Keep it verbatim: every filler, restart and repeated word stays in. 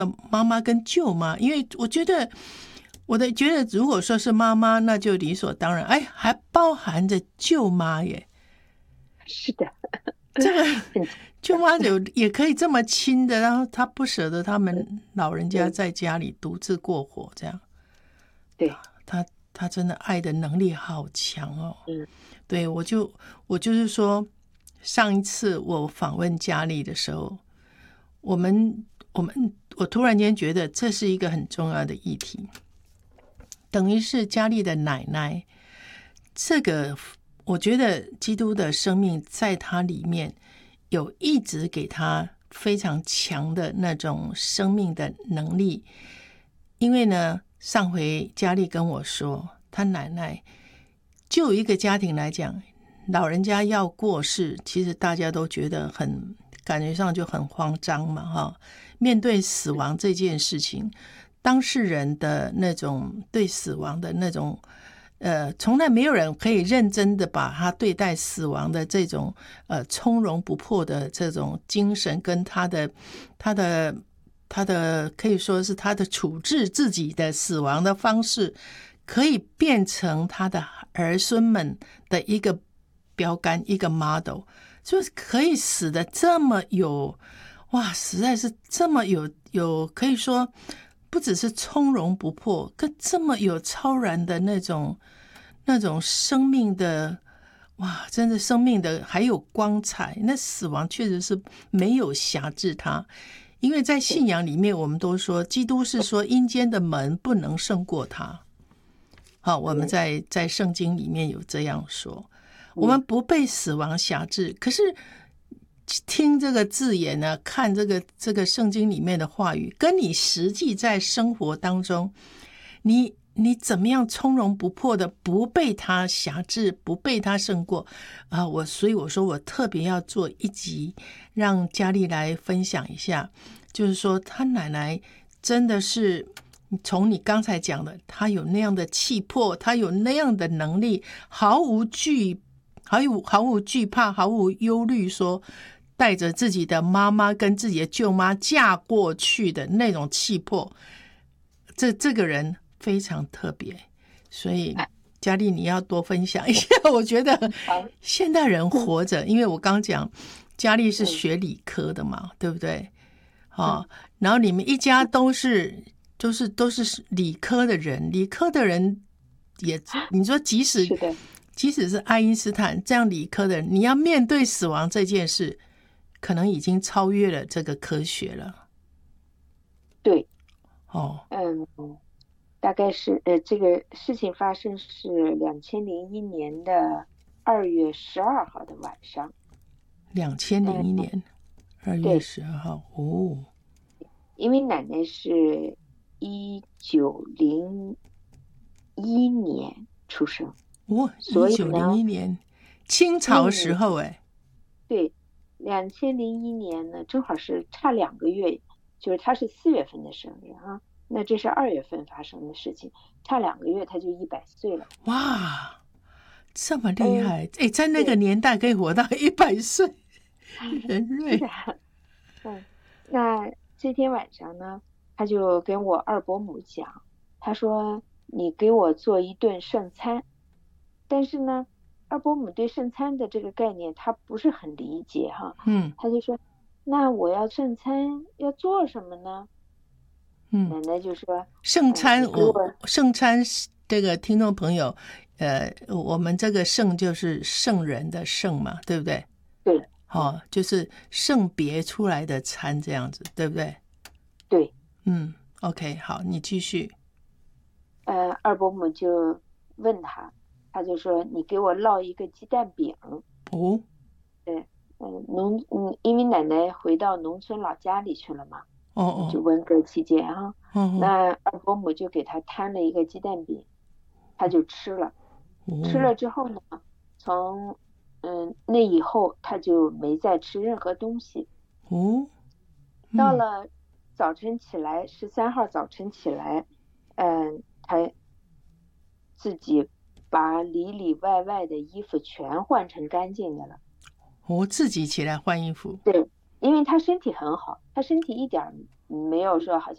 妈妈跟舅妈，因为我觉得我的觉得如果说是妈妈，那就理所当然，哎，还包含着舅妈耶。 是的， 这个舅妈有也可以这么亲的，然后她不舍得他们老人家在家里独自过活，这样。 对， 她她真的爱的能力好强哦。 嗯， 对，我就我就是说，上一次我访问佳丽的时候，我们我们我突然间觉得这是一个很重要的议题，等于是佳丽的奶奶，这个我觉得基督的生命在她里面有一直给她非常强的那种生命的能力，因为呢，上回佳丽跟我说，她奶奶就一个家庭来讲，老人家要过世，其实大家都觉得很感觉上就很慌张嘛，哈。面对死亡这件事情，当事人的那种对死亡的那种，呃，从来没有人可以认真的把他对待死亡的这种呃从容不迫的这种精神，跟他的他的他的可以说是他的处置自己的死亡的方式，可以变成他的儿孙们的一个标杆，一个 model， 就是可以死的这么有。哇，实在是这么有有，可以说不只是从容不迫，更这么有超然的那种那种生命的，哇，真的生命的还有光彩。那死亡确实是没有辖制它，因为在信仰里面，我们都说基督是说阴间的门不能胜过它。好，我们在在圣经里面有这样说，我们不被死亡辖制，可是。听这个字眼呢，看这个这个圣经里面的话语，跟你实际在生活当中，你你怎么样从容不迫的不被他辖制，不被他胜过啊？我所以我说我特别要做一集，让佳丽来分享一下，就是说他奶奶真的是从你刚才讲的，他有那样的气魄，他有那样的能力，毫无惧。毫无毫无惧怕，毫无忧虑，说带着自己的妈妈跟自己的舅妈嫁过去的那种气魄，这这个人非常特别，所以佳丽你要多分享一下。我觉得现代人活着，因为我刚讲佳丽是学理科的嘛，对不对？哦，然后你们一家都是都是都是理科的人，理科的人也你说即使是的。 即使是爱因斯坦这样理科的人，你要面对死亡这件事，可能已经超越了这个科学了。 对， 哦， 嗯，大概是呃，这个事情发生是两千零一年的二月十二号的晚上。 两千零一年二月十二号，哦， 因为奶奶是一九零一年出生。 哦， 所以一九零一年清朝时候，哎、嗯， 对，两千零一年呢，正好是差两个月，就是他是四月份的生日啊，那这是二月份发生的事情，差两个月他就一百岁了。 哇，这么厉害！哎、嗯，在那个年代可以活到一百岁，人瑞。 是的，嗯，那这天晚上呢，他就跟我二伯母讲，他说你给我做一顿圣餐。但是呢，二伯母对圣餐的这个概念他不是很理解哈， 嗯， 他就说，那我要圣餐要做什么呢？ 嗯， 奶奶就说圣餐， 呃、 我圣餐这个听众朋友，呃，我们这个圣就是圣人的圣嘛，对不对？ 对， 哦，就是圣别出来的餐这样子，对不对？ 对， 嗯 ，OK， 好，你继续。 呃，二伯母就问他。他就说你给我烙一个鸡蛋饼。 哦， 对，嗯，农嗯，因为奶奶回到农村老家里去了嘛， 哦哦， 就文革期间啊， 哦哦， 那二伯母就给他摊了一个鸡蛋饼，他就吃了， 哦， 吃了之后呢，从嗯那以后他就没再吃任何东西。 哦， 嗯、到了早晨起来，十三号早晨起来，嗯，他自己把里里外外的衣服全换成干净的了。 我、哦、自己起来换衣服。 对，因为他身体很好，他身体一点没有说好像